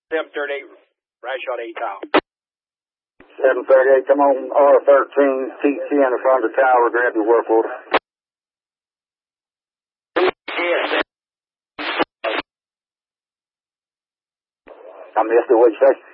738, right shot 8 tower. 738, come on R13, TC in the front of the tower, grab your work order. I missed it, what'd you say?